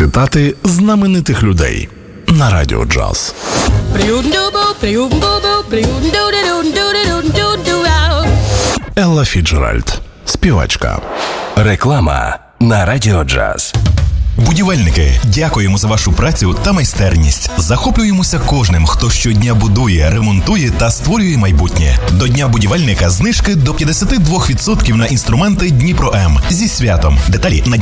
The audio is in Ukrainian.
цитати знаменитих людей на Радіо Джаз. Елла Фіцджеральд, співачка. Реклама на Радіо Джаз. Будівельники, дякуємо за вашу працю та майстерність. Захоплюємося кожним, хто щодня будує, ремонтує та створює майбутнє. До Дня будівельника знижки до 52% на інструменти Дніпро М. Зі святом. Деталі на